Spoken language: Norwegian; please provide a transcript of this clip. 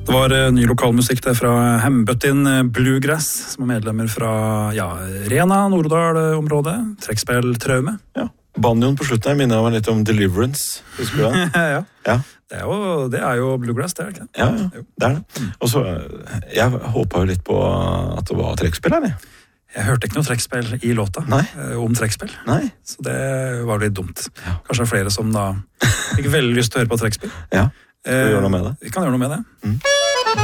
Det var ny lokalmusikk der fra Hembøttin Bluegrass, som er medlemmer fra Rena, Nordodal-området, trekkspill Traume. Ja, banjoen på slutten her minner meg litt om Deliverance, husker du det? Ja. Det er jo Bluegrass, det er ikke det? Ja, det er det. Og så, jeg håpet jo litt på at det var trekkspill her, Jeg hørte ikke noe trekkspill i låta om trekkspill, så det var litt dumt. Kanskje det er flere som da fikk veldig lyst til å høre på trekkspill. Ja. Skal vi gjøre noe med det? Vi kan gjøre noe med det.